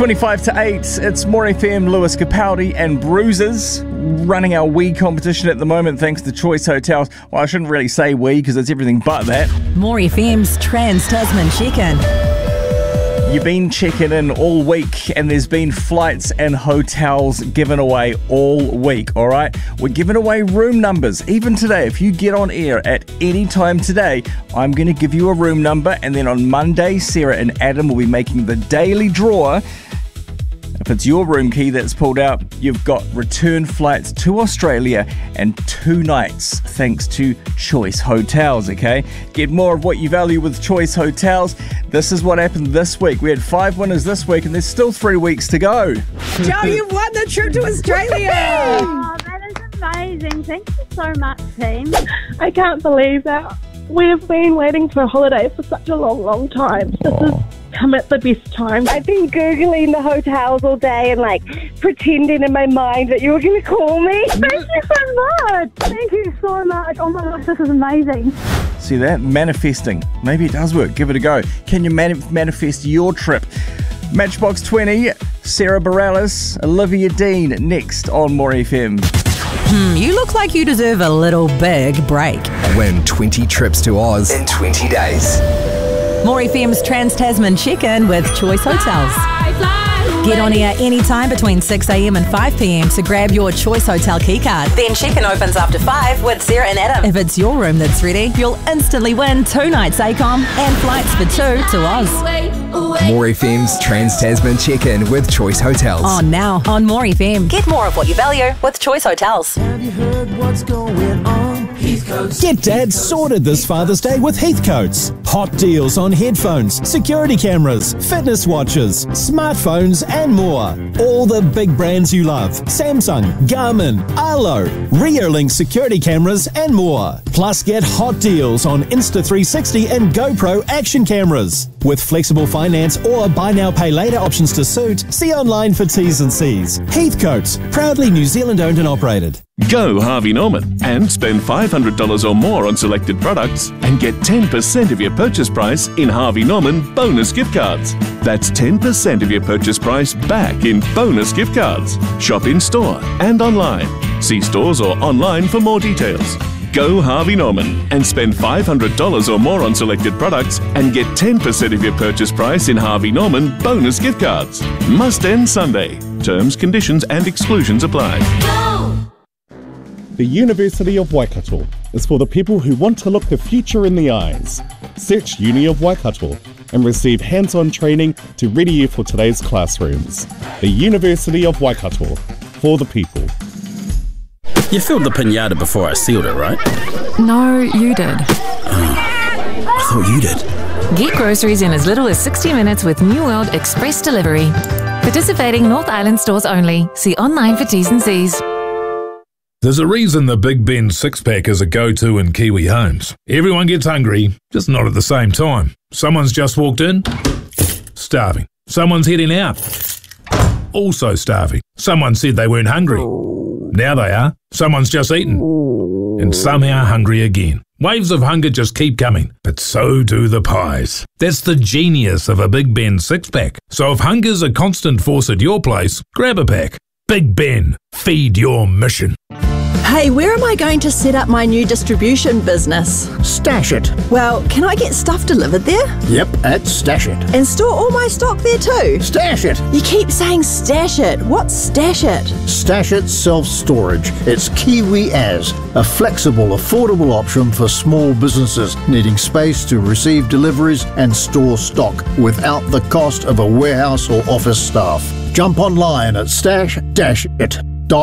25 to 8, it's More FM, Lewis Capaldi and Bruises running our Wii competition at the moment thanks to Choice Hotels. Well, I shouldn't really say Wii because it's everything but that. More FM's Trans-Tasman check-in. You've been checking in all week and there's been flights and hotels given away all week, all right? We're giving away room numbers. Even today, if you get on air at any time today, I'm going to give you a room number, and then on Monday, Sarah and Adam will be making the daily draw. If it's your room key that's pulled out, you've got return flights to Australia and 2 nights thanks to Choice Hotels, okay? Get more of what you value with Choice Hotels. This is what happened this week. We had 5 winners this week and there's still 3 weeks to go. Joe, you've won the trip to Australia! Oh, that is amazing. Thank you so much, team. I can't believe that. We've been waiting for a holiday for such a long, long time. This has come at the best time. I've been Googling the hotels all day and pretending in my mind that you were going to call me. Thank you so much. Thank you so much. Oh my gosh, this is amazing. See that? Manifesting. Maybe it does work. Give it a go. Can you manifest your trip? Matchbox 20, Sarah Bareilles, Olivia Dean, next on More FM. You look like you deserve a little big break. Win 20 trips to Oz in 20 days. More FM's Trans-Tasman check-in with Choice Hotels. Get on air anytime between 6 a.m. and 5 p.m. to grab your Choice Hotel keycard. Then check-in opens after 5 with Sarah and Adam. If it's your room that's ready, you'll instantly win 2 nights ACOM and flights for 2 to Oz. More FM's Trans-Tasman check-in with Choice Hotels. On now on More FM. Get more of what you value with Choice Hotels. Have you heard what's going on? Heathcotes. Get Dad sorted this Father's Day with Heathcotes. Hot deals on headphones, security cameras, fitness watches, smartphones and more. All the big brands you love. Samsung, Garmin, Arlo, Reolink security cameras and more. Plus get hot deals on Insta360 and GoPro action cameras. With flexible finance or buy now pay later options to suit, see online for T's and C's. Heathcotes, proudly New Zealand owned and operated. Go Harvey Norman and spend $500 or more on selected products and get 10% of your purchase price in Harvey Norman bonus gift cards. That's 10% of your purchase price back in bonus gift cards. Shop in store and online. See stores or online for more details. Go Harvey Norman and spend $500 or more on selected products and get 10% of your purchase price in Harvey Norman bonus gift cards. Must end Sunday. Terms, conditions and exclusions apply. The University of Waikato is for the people who want to look the future in the eyes. Search Uni of Waikato and receive hands-on training to ready you for today's classrooms. The University of Waikato, for the people. You filled the pinata before I sealed it, right? No, you did. I thought you did. Get groceries in as little as 60 minutes with New World Express Delivery. Participating North Island stores only. See online for T's and C's. There's a reason the Big Ben six-pack is a go-to in Kiwi homes. Everyone gets hungry, just not at the same time. Someone's just walked in, starving. Someone's heading out, also starving. Someone said they weren't hungry. Now they are. Someone's just eaten, and somehow hungry again. Waves of hunger just keep coming, but so do the pies. That's the genius of a Big Ben six-pack. So if hunger's a constant force at your place, grab a pack. Big Ben, feed your mission. Hey, where am I going to set up my new distribution business? Stash It. Well, can I get stuff delivered there? Yep, at Stash It. And store all my stock there too? Stash It. You keep saying Stash It. What's Stash It? Stash It Self-Storage. It's Kiwi as a flexible, affordable option for small businesses needing space to receive deliveries and store stock without the cost of a warehouse or office staff. Jump online at stash-it.nz.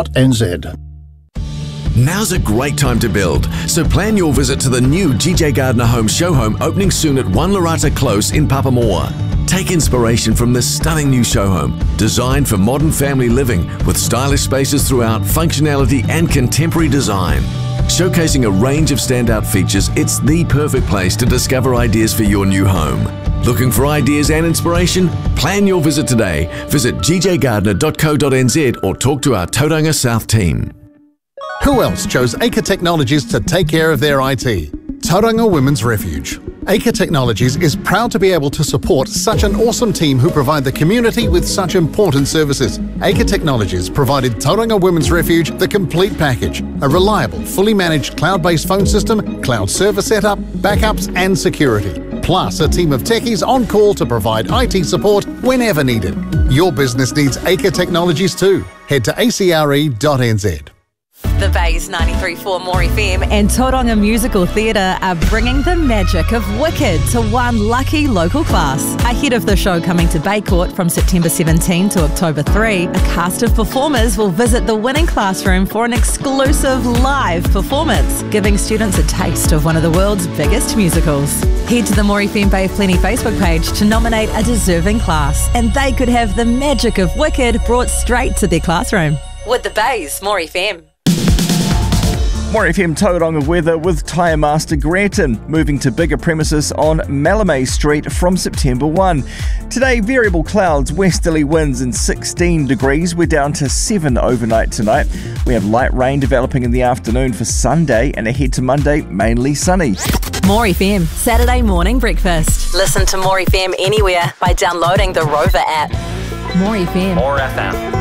Now's a great time to build, so plan your visit to the new GJ Gardner Homes show home opening soon at One Larata Close in Papamoa. Take inspiration from this stunning new show home, designed for modern family living with stylish spaces throughout, functionality and contemporary design. Showcasing a range of standout features, it's the perfect place to discover ideas for your new home. Looking for ideas and inspiration? Plan your visit today. Visit gjgardner.co.nz or talk to our Tauranga South team. Who else chose Acre Technologies to take care of their IT? Tauranga Women's Refuge. Acre Technologies is proud to be able to support such an awesome team who provide the community with such important services. Acre Technologies provided Tauranga Women's Refuge the complete package, a reliable, fully managed cloud-based phone system, cloud server setup, backups and security, plus a team of techies on call to provide IT support whenever needed. Your business needs Acre Technologies too. Head to acre.nz. The Bay's 93.4 More FM and Tauranga Musical Theatre are bringing the magic of Wicked to one lucky local class. Ahead of the show coming to Bay Court from September 17 to October 3, a cast of performers will visit the winning classroom for an exclusive live performance, giving students a taste of one of the world's biggest musicals. Head to the More FM Bay of Plenty Facebook page to nominate a deserving class, and they could have the magic of Wicked brought straight to their classroom. With the Bay's More FM. More FM Tauranga weather with Tyre Master Gretton, moving to bigger premises on Malame Street from September 1. Today, variable clouds, westerly winds and 16 degrees. We're down to 7 overnight tonight. We have light rain developing in the afternoon for Sunday, and ahead to Monday, mainly sunny. More FM, Saturday morning breakfast. Listen to More FM anywhere by downloading the Rover app. More FM. More FM.